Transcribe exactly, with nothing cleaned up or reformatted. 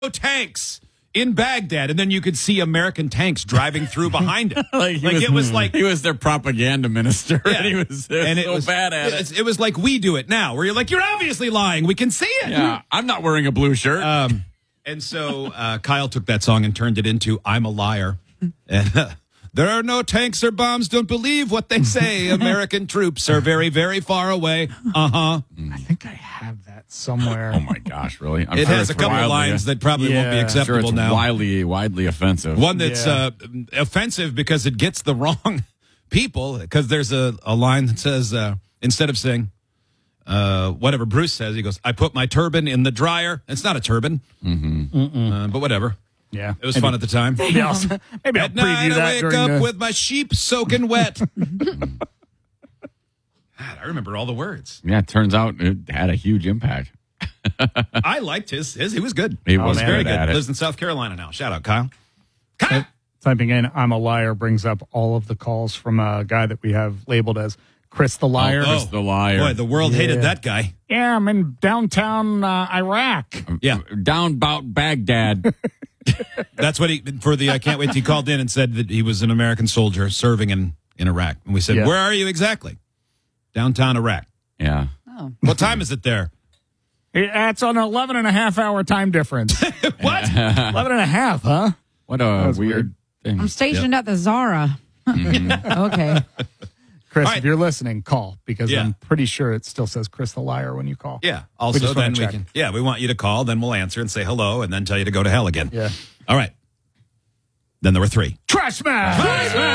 tanks in Baghdad, and then you could see American tanks driving through behind it. like he like was, it was like he was their propaganda minister, yeah. and he was, uh, and so it was, bad at it. it. It was like we do it now, where you're like, you're obviously lying. We can see it. Yeah, I'm not wearing a blue shirt. Um, and so uh, Kyle took that song and turned it into "I'm a Liar." And uh, there are no tanks or bombs. Don't believe what they say. American troops are very, very far away. Uh huh. I think I have that somewhere. Oh my gosh, really? I'm It sure has a it's couple of wildly- lines that probably won't be Yeah. I'm sure acceptable it's now. widely, widely offensive. One that's Yeah. uh, offensive because it gets the wrong people. Because there's a, a line that says, uh, instead of saying, uh, whatever Bruce says, he goes, I put my turban in the dryer. It's not a turban, mm-hmm. uh, but whatever. Yeah. It was fun at the time. Maybe I'll, maybe I'll At preview night, that I wake during up the, with my sheep soaking wet. God, I remember all the words. Yeah, it turns out it had a huge impact. I liked his. His he was good. He Oh, was man. Very good good. at it. Lives in South Carolina now. Shout out, Kyle. Kyle. typing in "I'm a liar" brings up all of the calls from a guy that we have labeled as Chris the Liar. Chris the Liar. Boy, the world hated Yeah. that guy. Yeah, I'm in downtown uh, Iraq. Yeah. Down about Baghdad. That's what he, for the I Can't Wait, he called in and said that he was an American soldier serving in, in Iraq. And we said, Yeah. where are you exactly? Downtown Iraq. Yeah. What time is it there? That's on an eleven and a half hour time difference. What? eleven and a half, huh? What a was weird, weird. thing. I'm stationed at the Zara. Okay. Chris, All right. if you're listening, call because Yeah. I'm pretty sure it still says Chris the Liar when you call. Yeah. We Also, just wanna then we check. can, yeah, we want you to call. Then we'll answer and say hello and then tell you to go to hell again. Yeah. All right. Then there were three. Trash man!